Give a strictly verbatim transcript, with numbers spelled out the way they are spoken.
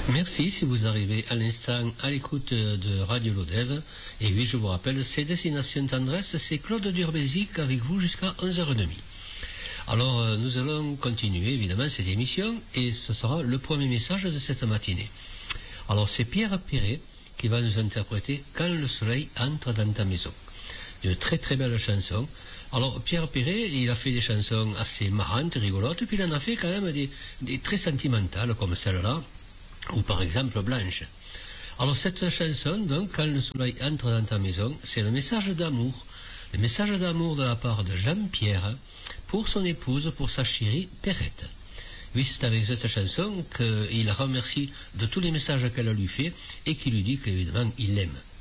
Merci si vous arrivez à l'instant à l'écoute de Radio Lodève. Et oui, je vous rappelle, c'est Destination Tendresse, c'est Claude Durbézic avec vous jusqu'à onze heures trente. Alors, euh, nous allons continuer évidemment cette émission et ce sera le premier message de cette matinée. Alors, c'est Pierre Perret qui va nous interpréter Quand le soleil entre dans ta maison. Une très très belle chanson. Alors, Pierre Perret, il a fait des chansons assez marrantes, rigolotes, puis il en a fait quand même des, des très sentimentales comme celle-là, ou par exemple Blanche. Alors cette chanson, donc, Quand le soleil entre dans ta maison, c'est le message d'amour. Le message d'amour de la part de Jean-Pierre pour son épouse, pour sa chérie Perrette. Oui, c'est avec cette chanson qu'il la remercie de tous les messages qu'elle lui fait et qu'il lui dit qu'évidemment il l'aime.